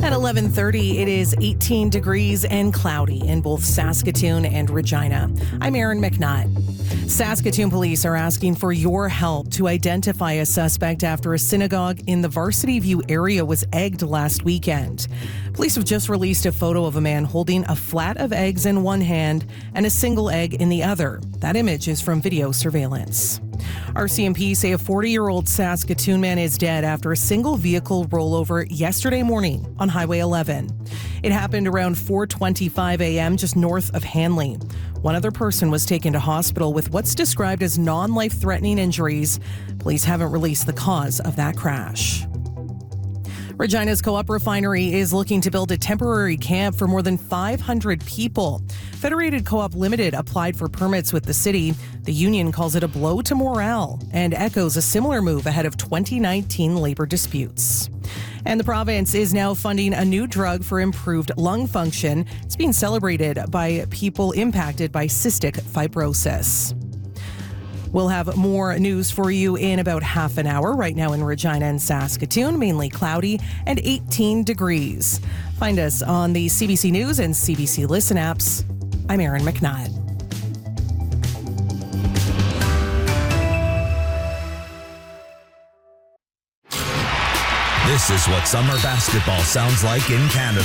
At 11:30, it is 18 degrees and cloudy in both Saskatoon and Regina. I'm Erin McNutt. Saskatoon police are asking for your help to identify a suspect after a synagogue in the Varsity View area was egged last weekend. Police have just released a photo of a man holding a flat of eggs in one hand and a single egg in the other. That image is from video surveillance. RCMP say a 40-year-old Saskatoon man is dead after a single vehicle rollover yesterday morning on Highway 11. It happened around 4:25 a.m. just north of Hanley. One other person was taken to hospital with what's described as non-life-threatening injuries. Police haven't released the cause of that crash. Regina's Co-op Refinery is looking to build a temporary camp for more than 500 people. Federated Co-op Limited applied for permits with the city. The union calls it a blow to morale and echoes a similar move ahead of 2019 labor disputes. And the province is now funding a new drug for improved lung function. It's being celebrated by people impacted by cystic fibrosis. We'll have more news for you in about half an hour. Right now in Regina and Saskatoon, mainly cloudy and 18 degrees. Find us on the CBC News and CBC Listen apps. I'm Erin McNutt. This is what summer basketball sounds like in Canada.